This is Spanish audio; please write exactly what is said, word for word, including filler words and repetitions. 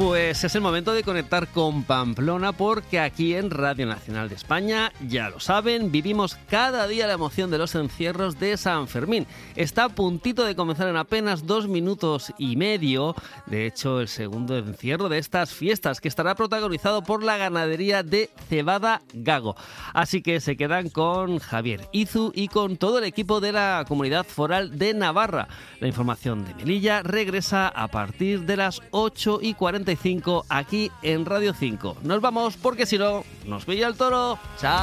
Pues es el momento de conectar con Pamplona, porque aquí en Radio Nacional de España, ya lo saben, vivimos cada día la emoción de los encierros de San Fermín. Está a puntito de comenzar en apenas dos minutos y medio, de hecho, el segundo encierro de estas fiestas, que estará protagonizado por la ganadería de Cebada Gago. Así que se quedan con Javier Izu y con todo el equipo de la Comunidad Foral de Navarra. La información de Melilla regresa a partir de las ocho y cuarenta y cinco aquí en Radio cinco. Nos vamos porque si no, nos pilla el toro. ¡Chao!